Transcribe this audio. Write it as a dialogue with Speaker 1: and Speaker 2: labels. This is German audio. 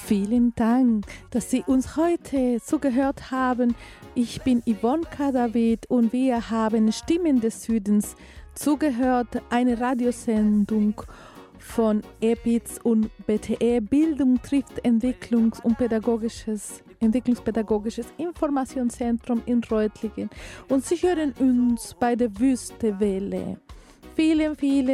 Speaker 1: Vielen Dank, dass Sie uns heute zugehört haben. Ich bin Yvonne Kadavid und wir haben Stimmen des Südens zugehört, eine Radiosendung von EBIZ und BTE, Bildung trifft Entwicklungspädagogisches Informationszentrum in Reutlingen. Und Sie hören uns bei der Wüstewelle. Vielen